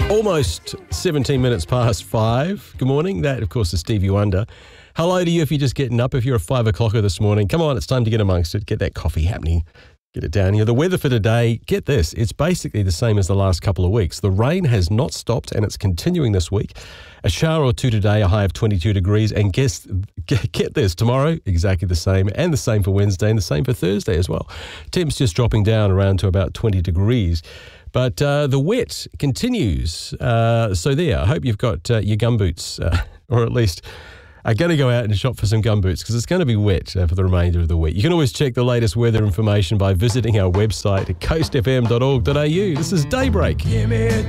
Almost 17 minutes past 5. Good morning. That, of course, is Stevie Wonder. Hello to you if you're just getting up. If you're a 5 o'clocker this morning, come on, it's time to get amongst it. Get that coffee happening. Get it down here. The weather for today, get this, it's basically the same as the last couple of weeks. The rain has not stopped and it's continuing this week. A shower or two today, a high of 22 degrees. And get this, tomorrow, exactly the same. And the same for Wednesday and the same for Thursday as well. Temps just dropping down around to about 20 degrees. But the wet continues. So there, I hope you've got your gumboots, or at least are going to go out and shop for some gumboots because it's going to be wet for the remainder of the week. You can always check the latest weather information by visiting our website at coastfm.org.au. This is Daybreak. Give me a